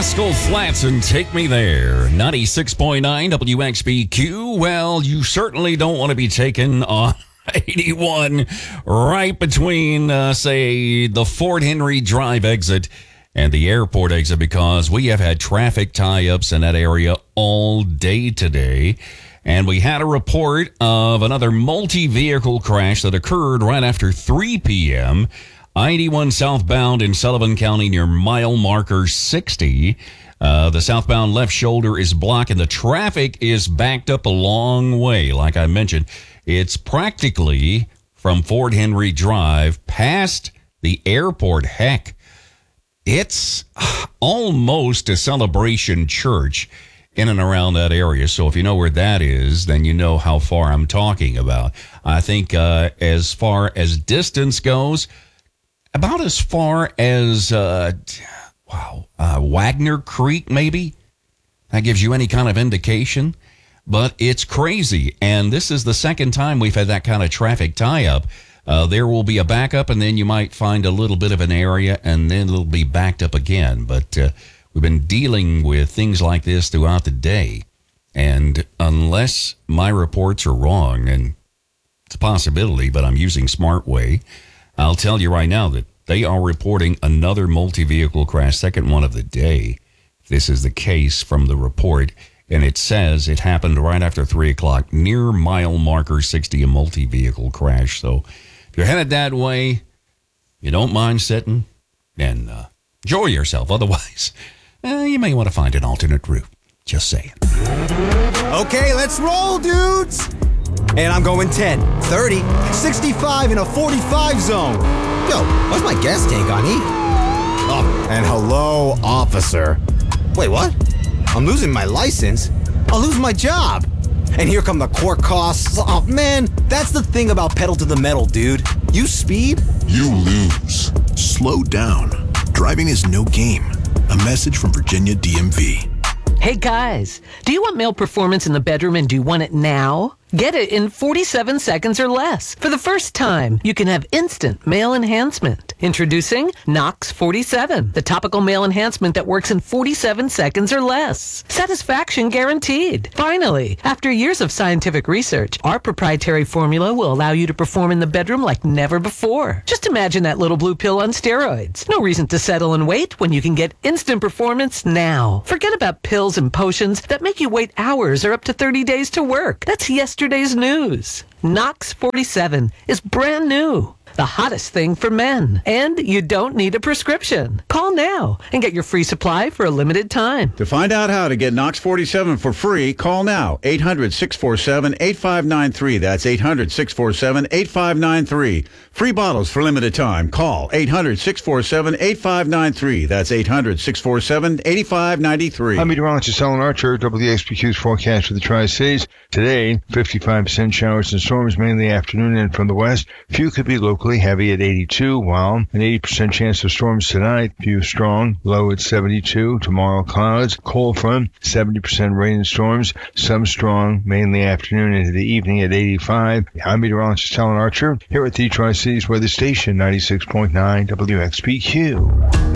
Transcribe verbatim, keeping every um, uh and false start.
Rascal Flatts and Take Me There. ninety-six point nine W X B Q. Well, you certainly don't want to be taken on eighty-one right between, uh, say, the Fort Henry Drive exit and the airport exit, because we have had traffic tie-ups in that area all day today. And we had a report of another multi-vehicle crash that occurred right after three p.m. I eighty-one southbound in Sullivan County near mile marker sixty. Uh, the southbound left shoulder is blocked and the traffic is backed up a long way. Like I mentioned, it's practically from Fort Henry Drive past the airport. Heck, it's almost a Celebration Church in and around that area. So if you know where that is, then you know how far I'm talking about. I think uh, as far as distance goes, about as far as, uh, wow, uh, Wagner Creek, maybe? That gives you any kind of indication. But it's crazy. And this is the second time we've had that kind of traffic tie-up. Uh, there will be a backup, and then you might find a little bit of an area, and then it'll be backed up again. But uh, we've been dealing with things like this throughout the day. And unless my reports are wrong, and it's a possibility, but I'm using SmartWay, I'll tell you right now that they are reporting another multi-vehicle crash, second one of the day. This is the case from the report, and it says it happened right after three o'clock near mile marker sixty, a multi-vehicle crash. So if you're headed that way, you don't mind sitting and uh, enjoy yourself. Otherwise, uh, you may want to find an alternate route. Just saying. Okay, let's roll, dudes. And I'm going ten, thirty, sixty-five in a forty-five zone. Yo, what's my gas tank on E? Oh, and hello, officer. Wait, what? I'm losing my license. I'll lose my job. And here come the court costs. Oh, man, that's the thing about pedal to the metal, dude. You speed, you lose. Slow down. Driving is no game. A message from Virginia D M V. Hey guys, do you want male performance in the bedroom and do you want it now? Get it in forty-seven seconds or less. For the first time, you can have instant male enhancement. Introducing Nox forty-seven, the topical male enhancement that works in forty-seven seconds or less. Satisfaction guaranteed. Finally, after years of scientific research, our proprietary formula will allow you to perform in the bedroom like never before. Just imagine that little blue pill on steroids. No reason to settle and wait when you can get instant performance now. Forget about pills and potions that make you wait hours or up to thirty days to work. That's yesterday's news. Nox forty-seven is brand new. The hottest thing for men. And you don't need a prescription. Call now and get your free supply for a limited time. To find out how to get Nox forty-seven for free, call now. eight hundred, six four seven, eight five nine three. That's eight hundred, six four seven, eight five nine three. Free bottles for limited time. Call eight hundred, six four seven, eight five nine three. That's eight hundred, six four seven, eight five nine three. I'm meteorologist Alan Archer, W X B Q's forecast for the Tri-Cities. Today, fifty-five percent showers and storms, mainly afternoon and from the west. Few could be locally heavy at eighty-two, while an eighty percent chance of storms tonight. Few strong, low at seventy-two. Tomorrow, clouds, cold front, seventy percent rain and storms. Some strong, mainly afternoon into the evening at eighty-five. I'm meteorologist Alan Archer, here at the Tri-Cities Weather Station, ninety-six point nine W X B Q.